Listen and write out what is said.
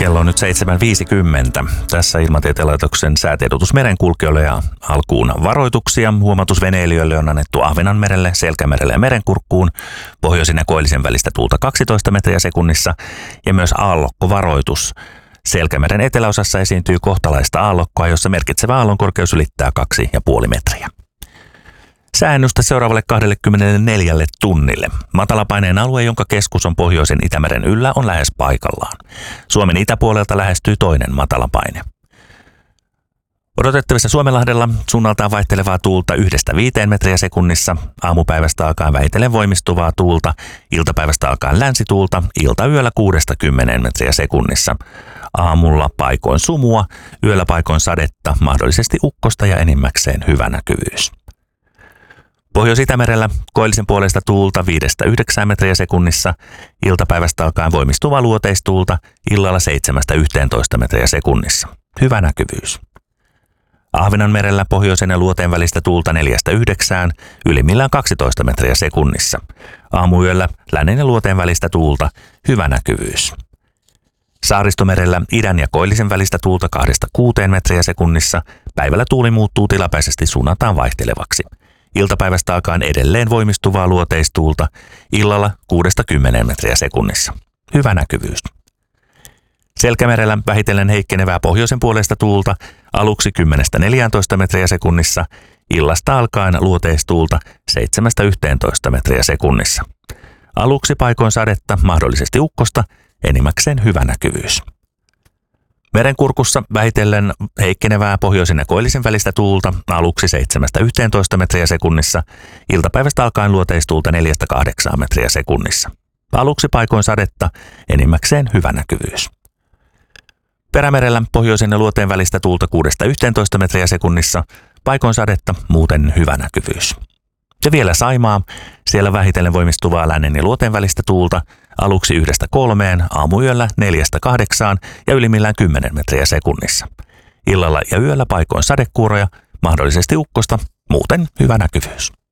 Kello on nyt 7.50. Tässä Ilmatieteen laitoksen säätiedotus merenkulkijoille ja alkuun varoituksia. Huomautus veneilijöille on annettu Ahvenanmerelle, Selkämerelle ja Merenkurkkuun. Pohjoisin ja koillisen välistä tuulta 12 metriä sekunnissa ja myös aallokkovaroitus. Selkämeren eteläosassa esiintyy kohtalaista aallokkoa, jossa merkitsevä aallonkorkeus ylittää 2,5 metriä. Sääennuste seuraavalle 24 tunnille. Matalapaineen alue, jonka keskus on pohjoisen Itämeren yllä, on lähes paikallaan. Suomen itäpuolelta lähestyy toinen matalapaine. Odotettavissa Suomenlahdella suunnaltaan vaihtelevaa tuulta 1-5 metriä sekunnissa, aamupäivästä alkaen vähitellen voimistuvaa tuulta, iltapäivästä alkaen länsituulta, iltayöllä 6-10 metriä sekunnissa. Aamulla paikoin sumua, yöllä paikoin sadetta, mahdollisesti ukkosta ja enimmäkseen hyvä näkyvyys. Pohjois-Itämerellä koillisen puolesta tuulta 5-9 metriä sekunnissa, iltapäivästä alkaen voimistuvaa luoteistuulta, illalla 7-11 metriä sekunnissa. Hyvä näkyvyys. Ahvenanmerellä pohjoisen ja luoteen välistä tuulta 4-9, ylimmillään 12 metriä sekunnissa. Aamuyöllä lännen ja luoteen välistä tuulta, hyvä näkyvyys. Saaristomerellä idän ja koillisen välistä tuulta 2-6 metriä sekunnissa, päivällä tuuli muuttuu tilapäisesti suunnataan vaihtelevaksi. Iltapäivästä alkaen edelleen voimistuvaa luoteistuulta, illalla 6-10 metriä sekunnissa. Hyvä näkyvyys. Selkämerellä vähitellen heikkenevää pohjoisen puolesta tuulta, aluksi 10-14 metriä sekunnissa, illasta alkaen luoteistuulta 7-11 metriä sekunnissa. Aluksi paikoin sadetta, mahdollisesti ukkosta, enimmäkseen hyvä näkyvyys. Merenkurkussa vähitellen heikkenevää pohjoisen ja koillisen välistä tuulta, aluksi 7-11 metriä sekunnissa, iltapäivästä alkaen luoteistuulta 4-8 metriä sekunnissa. Aluksi paikoin sadetta, enimmäkseen hyvä näkyvyys. Perämerellä pohjoisen ja luoteen välistä tuulta 6-11 metriä sekunnissa, paikoin sadetta, muuten hyvä näkyvyys. Ja vielä Saimaa, siellä vähitellen voimistuvaa lännen ja luoteen välistä tuulta, aluksi 1-3, aamuyöllä 4-8 ja ylimmillään 10 metriä sekunnissa. Illalla ja yöllä paikoin sadekuuroja, mahdollisesti ukkosta, muuten hyvä näkyvyys.